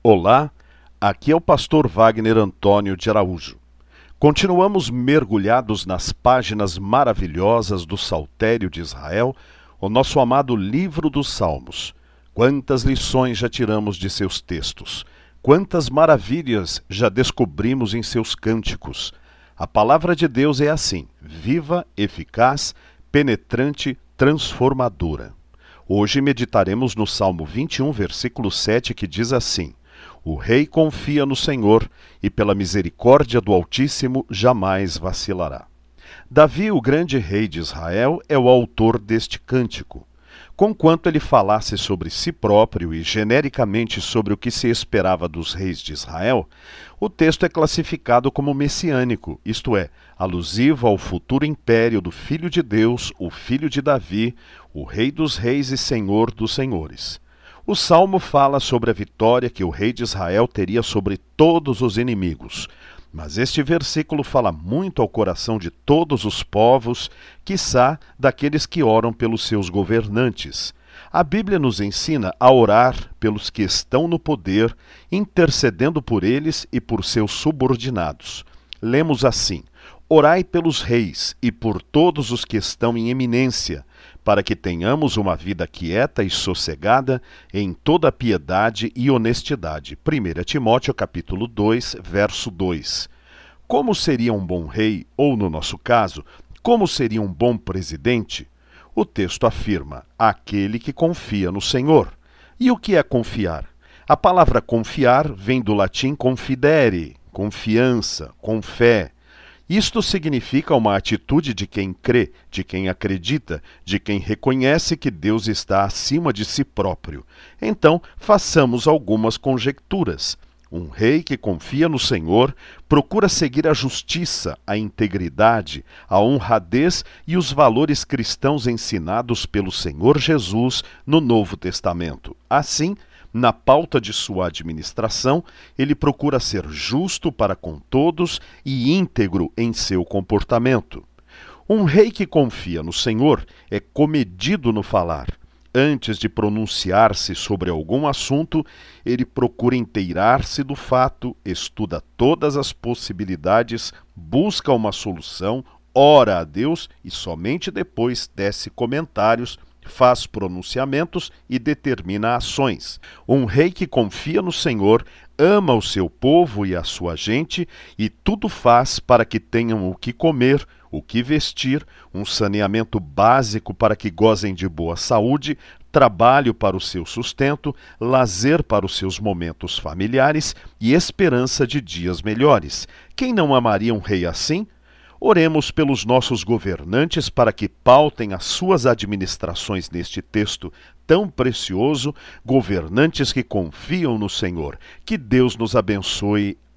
Olá, aqui é o pastor Wagner Antônio de Araújo. Continuamos mergulhados nas páginas maravilhosas do Saltério de Israel, o nosso amado livro dos Salmos. Quantas lições já tiramos de seus textos, quantas maravilhas já descobrimos em seus cânticos. A palavra de Deus é assim, viva, eficaz, penetrante, transformadora. Hoje meditaremos no Salmo 21, versículo 7, que diz assim: O rei confia no Senhor, e pela misericórdia do Altíssimo jamais vacilará. Davi, o grande rei de Israel, é o autor deste cântico. Conquanto ele falasse sobre si próprio e genericamente sobre o que se esperava dos reis de Israel, o texto é classificado como messiânico, isto é, alusivo ao futuro império do Filho de Deus, o Filho de Davi, o Rei dos Reis e Senhor dos Senhores. O Salmo fala sobre a vitória que o rei de Israel teria sobre todos os inimigos. Mas este versículo fala muito ao coração de todos os povos, quiçá daqueles que oram pelos seus governantes. A Bíblia nos ensina a orar pelos que estão no poder, intercedendo por eles e por seus subordinados. Lemos assim: Orai pelos reis e por todos os que estão em eminência, para que tenhamos uma vida quieta e sossegada em toda piedade e honestidade. 1 Timóteo capítulo 2, verso 2. Como seria um bom rei, ou no nosso caso, como seria um bom presidente? O texto afirma, aquele que confia no Senhor. E o que é confiar? A palavra confiar vem do latim confidere, confiança, com fé. Isto significa uma atitude de quem crê, de quem acredita, de quem reconhece que Deus está acima de si próprio. Então, façamos algumas conjecturas. Um rei que confia no Senhor procura seguir a justiça, a integridade, a honradez e os valores cristãos ensinados pelo Senhor Jesus no Novo Testamento. Assim, na pauta de sua administração, ele procura ser justo para com todos e íntegro em seu comportamento. Um rei que confia no Senhor é comedido no falar. Antes de pronunciar-se sobre algum assunto, ele procura inteirar-se do fato, estuda todas as possibilidades, busca uma solução, ora a Deus e somente depois tece comentários, faz pronunciamentos e determina ações. Um rei que confia no Senhor ama o seu povo e a sua gente e tudo faz para que tenham o que comer, o que vestir, um saneamento básico para que gozem de boa saúde, trabalho para o seu sustento, lazer para os seus momentos familiares e esperança de dias melhores. Quem não amaria um rei assim? Oremos pelos nossos governantes para que pautem as suas administrações neste texto tão precioso, governantes que confiam no Senhor. Que Deus nos abençoe.